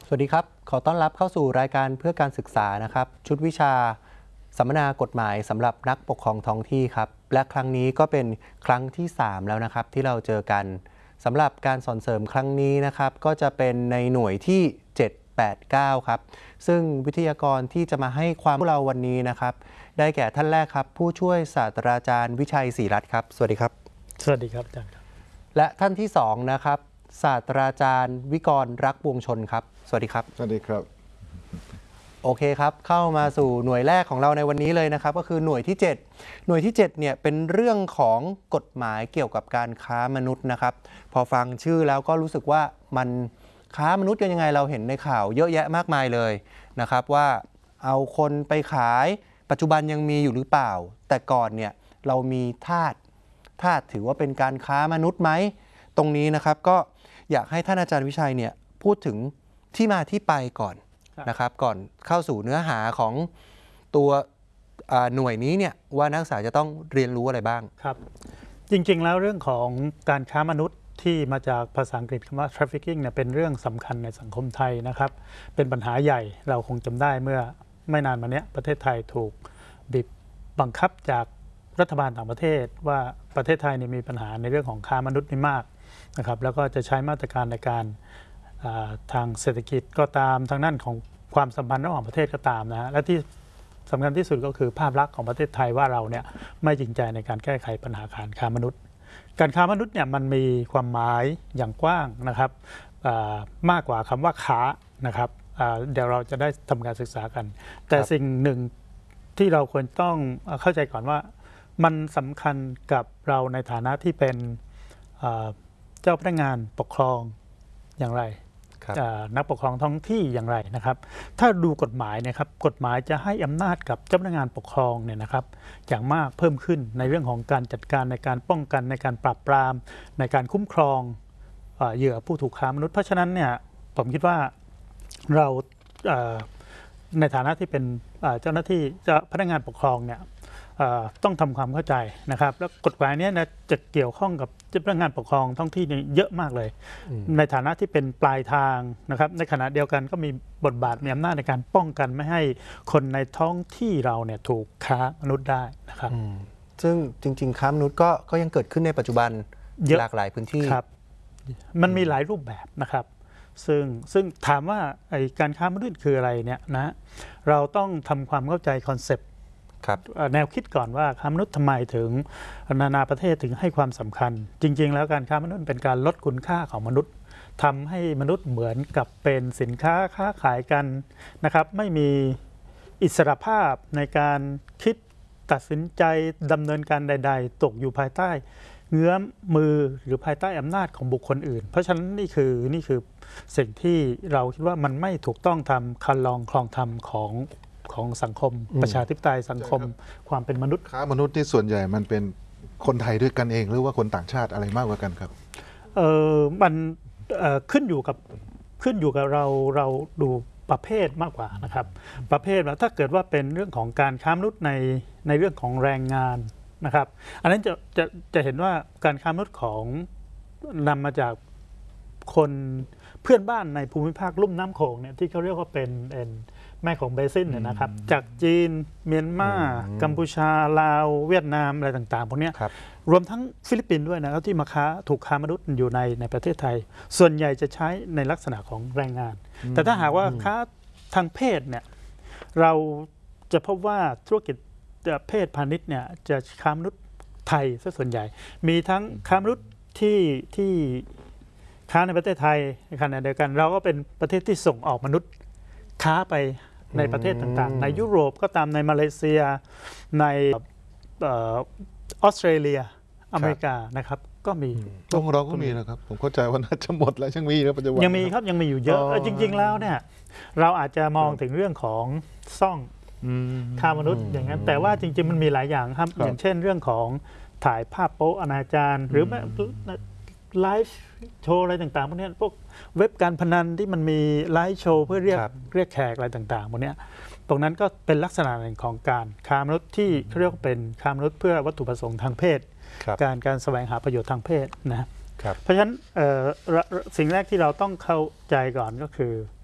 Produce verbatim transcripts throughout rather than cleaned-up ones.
สวัสดีครับขอต้อนรับเข้าสู่รายการเพื่อการศึกษานะครับชุดวิชาสัมมนากฎหมายสำหรับนักปกครองท้องที่ครับและครั้งนี้ก็เป็นครั้งที่สามแล้วนะครับที่เราเจอกันสำหรับการสอนเสริมครั้งนี้นะครับก็จะเป็นในหน่วยที่เจ็ด แปด เก้าครับซึ่งวิทยากรที่จะมาให้ความรู้เราวันนี้นะครับได้แก่ท่านแรกครับผู้ช่วยศาสตราจารย์วิชัยศรีรัตน์ครับสวัสดีครับสวัสดีครับอาจารย์ครับและท่านที่สองนะครับศาสตราจารย์วิกรณ์รักวงชนครับสวัสดีครับสวัสดีครับโอเคครับเข้ามาสู่หน่วยแรกของเราในวันนี้เลยนะครับก็คือหน่วยที่เจ็ดหน่วยที่เจ็ดเนี่ยเป็นเรื่องของกฎหมายเกี่ยวกับการค้ามนุษย์นะครับพอฟังชื่อแล้วก็รู้สึกว่ามันค้ามนุษย์กันยังไงเราเห็นในข่าวเยอะแยะมากมายเลยนะครับว่าเอาคนไปขายปัจจุบันยังมีอยู่หรือเปล่าแต่ก่อนเนี่ยเรามีทาสทาสถือว่าเป็นการค้ามนุษย์ไหมตรงนี้นะครับก็อยากให้ท่านอาจารย์วิชัยเนี่ยพูดถึงที่มาที่ไปก่อนนะครับก่อนเข้าสู่เนื้อหาของตัวหน่วยนี้เนี่ยว่านักศึกษาจะต้องเรียนรู้อะไรบ้างครับจริงๆแล้วเรื่องของการค้ามนุษย์ที่มาจากภาษาอังกฤษคำว่า trafficking เนี่ยเป็นเรื่องสำคัญในสังคมไทยนะครับเป็นปัญหาใหญ่เราคงจำได้เมื่อไม่นานมานี้ประเทศไทยถูกบีบบังคับจากรัฐบาลต่างประเทศว่าประเทศไทยเนี่ยมีปัญหาในเรื่องของค้ามนุษย์นี่มากนะครับแล้วก็จะใช้มาตรการในการทางเศรษฐกิจก็ตามทางด้านของความสัมพันธ์ระหว่างประเทศก็ตามนะฮะและที่สำคัญที่สุดก็คือภาพลักษณ์ของประเทศไทยว่าเราเนี่ยไม่จริงใจในการแก้ไขปัญหาการค้ามนุษย์การค้ามนุษย์เนี่ยมันมีความหมายอย่างกว้างนะครับมากกว่าคำว่าค้านะครับเดี๋ยวเราจะได้ทำการศึกษากันแต่สิ่งหนึ่งที่เราควรต้องเข้าใจก่อนว่ามันสำคัญกับเราในฐานะที่เป็นเจ้าพนักงานปกครองอย่างไรนักปกครองท้องที่อย่างไรนะครับถ้าดูกฎหมายนะครับกฎหมายจะให้อำนาจกับเจ้าพนักงานปกครองเนี่ยนะครับอย่างมากเพิ่มขึ้นในเรื่องของการจัดการในการป้องกันในการปราบปรามในการคุ้มครองเหยื่อผู้ถูกค้ามนุษย์เพราะฉะนั้นเนี่ยผมคิดว่าเราในฐานะที่เป็นเจ้าหน้าที่เจ้าพนักงานปกครองเนี่ยต้องทำความเข้าใจนะครับแล้วกฎหมายนี้นะจะเกี่ยวข้องกับเจ้าพนักงานปกครองท้องที่เยอะมากเลยในฐานะที่เป็นปลายทางนะครับในขณะเดียวกันก็มีบทบาทมีอำนาจในการป้องกันไม่ให้คนในท้องที่เราเนี่ยถูกค้ามนุษย์ได้นะครับซึ่งจริงๆค้ามนุษย์ก็ก็ยังเกิดขึ้นในปัจจุบันหลากหลายพื้นที่ครับมันมีหลายรูปแบบนะครับซึ่งซึ่งถามว่าไอ้การค้ามนุษย์คืออะไรเนี่ยนะเราต้องทำความเข้าใจคอนเซปต์แนวคิดก่อนว่าค้ามนุษย์ทำไมถึงนานาประเทศถึงให้ความสำคัญจริงๆแล้วการค้ามนุษย์เป็นการลดคุณค่าของมนุษย์ทำให้มนุษย์เหมือนกับเป็นสินค้าค้าขายกันนะครับไม่มีอิสรภาพในการคิดตัดสินใจดำเนินการใดๆตกอยู่ภายใต้เงื้อมมือหรือภายใต้อำนาจของบุคคลอื่นเพราะฉะนั้นนี่คือนี่คือสิ่งที่เราคิดว่ามันไม่ถูกต้องทำคันลองคลองธรรมของของสังคมประชาธิปไตยสังคมความเป็นมนุษย์ค้ามนุษย์ที่ส่วนใหญ่มันเป็นคนไทยด้วยกันเองหรือว่าคนต่างชาติอะไรมากกว่ากันครับเออมันเอ่อขึ้นอยู่กับขึ้นอยู่กับเราเราดูประเภทมากกว่านะครับประเภทว่าถ้าเกิดว่าเป็นเรื่องของการค้ามนุษย์ในในเรื่องของแรงงานนะครับอันนั้นจะจะจะเห็นว่าการค้ามนุษย์ของนำมาจากคนเพื่อนบ้านในภูมิภาคลุ่มน้ำโขงเนี่ยที่เขาเรียกว่าเป็นแม่ของเบซินเนี่ยนะครับจากจีนเมียนมากัมพูชาลาวเวียดนามอะไรต่างๆพวกนี้รวมทั้งฟิลิปปินส์ด้วยนะครับที่มาค้าถูกค้ามนุษย์อยู่ในในประเทศไทยส่วนใหญ่จะใช้ในลักษณะของแรงงานแต่ถ้าหากว่าค้าทางเพศเนี่ยเราจะพบว่าธุรกิจเพศพาณิชย์เนี่ยจะค้ามนุษย์ไทยซะส่วนใหญ่มีทั้งค้ามนุษย์ที่ที่ค้าในประเทศไทยในขณะเดียวกันเราก็เป็นประเทศที่ส่งออกมนุษย์ค้าไปในประเทศต่างๆในยุโรปก็ตามในมาเลเซียในออสเตรเลียอเมริกานะครับก็มีตรงเราก็มีนะครับผมเข้าใจว่าน่าจะหมดแล้วยังมีนะปัจจุบันยังมีครับยังมีอยู่เยอะจริงๆแล้วเนี่ยเราอาจจะมองถึงเรื่องของซ่องค้ามนุษย์อย่างนั้นแต่ว่าจริงๆมันมีหลายอย่างครับอย่างเช่นเรื่องของถ่ายภาพโป๊อนาจารหรือไลฟ์โชว์อะไรต่างๆพวกนี้พวกเว็บการพนันที่มันมีไลฟ์โชว์เพื่อเรียกเรียกแขกอะไรต่างๆพวกนี้ตรงนั้นก็เป็นลักษณะหนึ่งของการค้ามนุษย์ที่เขาเรียกว่าเป็นค้ามนุษย์เพื่อวัตถุประสงค์ทางเพศการการแสวงหาประโยชน์ทางเพศนะเพราะฉะนั้นสิ่งแรกที่เราต้องเข้าใจก่อนก็คือ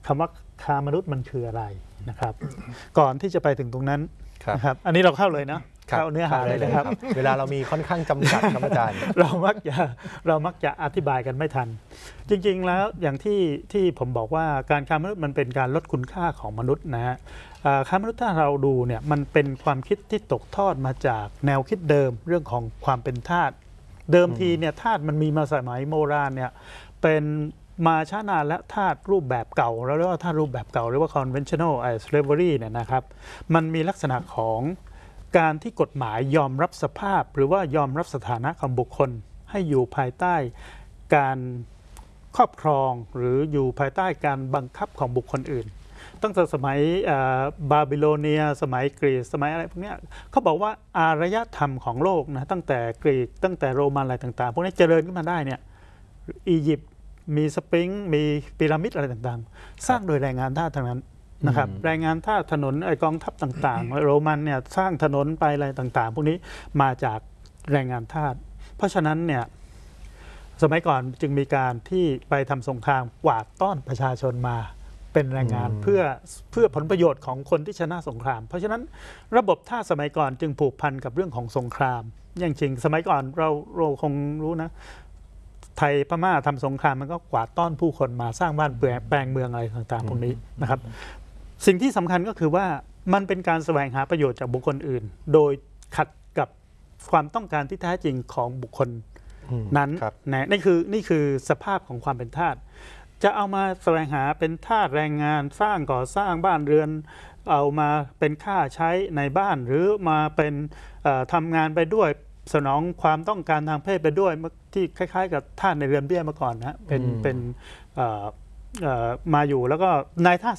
คำว่าค้ามนุษย์มันคืออะไรนะครับ ก่อนที่จะไปถึงตรงนั้นครับนะครับอันนี้เราเข้าเลยนะเข้าเนื้อหาเลยนะครับเวลาเรามีค่อนข้างจำกัดครับอาจารย์เรามักจะเรามักจะอธิบายกันไม่ทัน จริงๆแล้วอย่างที่ที่ผมบอกว่าการค้ามนุษย์มันเป็นการลดคุณค่าของมนุษย์นะฮะอ่าค้ามนุษย์ถ้าเราดูเนี่ยมันเป็นความคิดที่ตกทอดมาจากแนวคิดเดิมเรื่องของความเป็นทาสเดิมทีเนี่ยทาสมันมีมาสมัยโบราณเนี่ยเป็นมาช้านานและทาสรูปแบบเก่าเราเรียกว่าทาสรูปแบบเก่าหรือว่า conventional slavery เนี่ยนะครับมันมีลักษณะของการที่กฎหมายยอมรับสภาพหรือว่ายอมรับสถานะของบุคคลให้อยู่ภายใต้การครอบครองหรืออยู่ภายใต้การบังคับของบุคคลอื่นตั้งแต่สมัยบาบิโลเนียสมัยกรีซสมัยอะไรพวกนี้เขาบอกว่าอารยธรรมของโลกนะตั้งแต่กรีกตั้งแต่โรมันอะไรต่างๆพวกนี้เจริญขึ้นมาได้เนี่ยอียิปต์มีสฟิงค์มีพีระมิดอะไรต่างๆสร้างโดยแรงงานทาสทั้งนั้นนะครับแรงงานทาสถนนไอกองทัพต่างๆ โรมันเนี่ยสร้างถนนไปอะไรต่างๆพวกนี้มาจากแรงงานทาสเพราะฉะนั้นเนี่ยสมัยก่อนจึงมีการที่ไปทำสงครามกวาดต้อนประชาชนมาเป็นแรงงานเพื่อเพื่อผลประโยชน์ของคนที่ชนะสงครามเพราะฉะนั้นระบบทาสสมัยก่อนจึงผูกพันกับเรื่องของสงครามอย่างจริงสมัยก่อนเราเราคงรู้นะไทยพม่าทำสงครามมันก็กวาดต้อนผู้คนมาสร้างบ้านเปลือยแปลงเมืองอะไรต่างๆพวกนี้นะครับสิ่งที่สำคัญก็คือว่ามันเป็นการแสวงหาประโยชน์จากบุคคลอื่นโดยขัดกับความต้องการที่แท้จริงของบุคคลนั้นนะนี่คือนี่คือสภาพของความเป็นทาสจะเอามาแสวงหาเป็นทาสแรงงานสร้างก่อสร้างบ้านเรือนเอามาเป็นค่าใช้ในบ้านหรือมาเป็นทำงานไปด้วยสนองความต้องการทางเพศไปด้วยที่คล้ายๆกับทาสในเรือนเบี้ยมาก่อนนะเป็นเป็นมาอยู่แล้วก็นายทาส